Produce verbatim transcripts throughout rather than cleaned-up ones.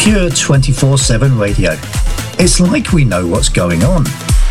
Pure twenty-four seven radio. It's like we know what's going on.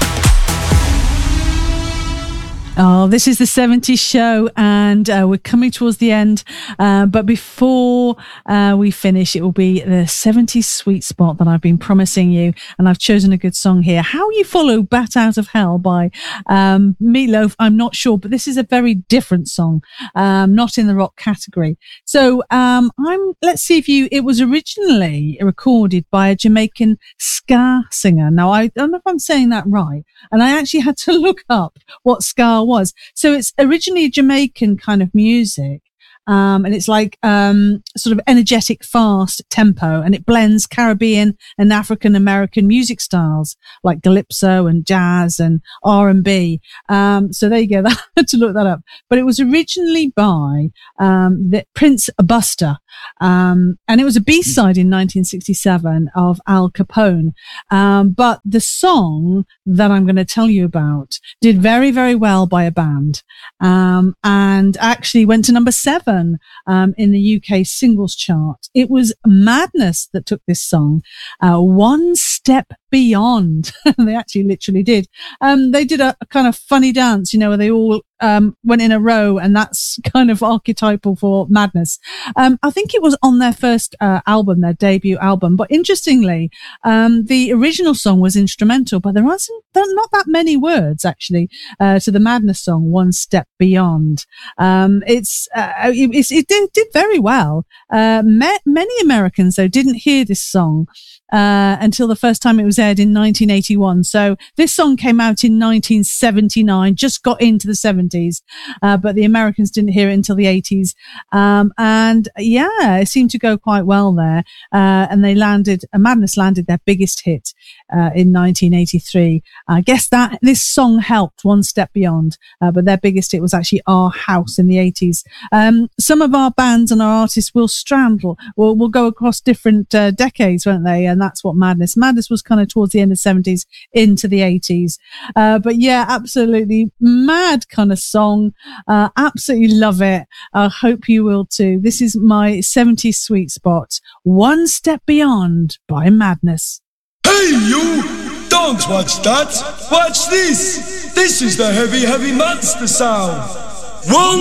Oh, this is the seventies show, and uh, we're coming towards the end. Uh, but before uh, we finish, it will be the seventies sweet spot that I've been promising you. And I've chosen a good song here. How You Follow Bat Out of Hell by um, Meatloaf, I'm not sure, but this is a very different song, um, not in the rock category. So um, I'm. let's see if you, it was originally recorded by a Jamaican ska singer. Now, I don't know if I'm saying that right. And I actually had to look up what ska was. So it's originally Jamaican kind of music. Um, and it's like um, sort of energetic, fast tempo, and it blends Caribbean and African American music styles like calypso and jazz and R and B. Um, so there you go. I had to look that up. But it was originally by um, the Prince Buster, um, and it was a B-side in nineteen sixty-seven of Al Capone. Um, but the song that I'm going to tell you about did very, very well by a band, um, and actually went to number seven. Um, in the U K singles chart. It was Madness that took this song uh, one step beyond. They actually literally did. Um, they did a, a kind of funny dance, you know, where they all um, went in a row, and that's kind of archetypal for Madness. Um, I think it was on their first uh, album, their debut album. But interestingly, um, the original song was instrumental, but there aren't there are not that many words actually uh, to the Madness song, One Step Beyond. Um, it's uh, it, it did, did very well. Uh, ma- many Americans, though, didn't hear this song uh, until the first time it was aired in nineteen eighty-one. So this song came out in nineteen seventy-nine, just got into the seventies, uh, but the Americans didn't hear it until the eighties. Um, and yeah, it seemed to go quite well there. Uh, and they landed, uh, Madness landed their biggest hit uh, in nineteen eighty-three. I guess that this song helped, One Step Beyond, uh, but their biggest hit was actually Our House in the eighties. Um, some of our bands and our artists will straddle, will will go across different uh, decades, won't they? And that's what Madness. Madness was kind of towards the end of the seventies into the eighties. Uh, but yeah, absolutely mad kind of song. Uh, absolutely love it. I hope you will too. This is my seventies sweet spot, One Step Beyond by Madness. Hey you! Don't watch that! Watch this! This is the heavy, heavy monster sound! One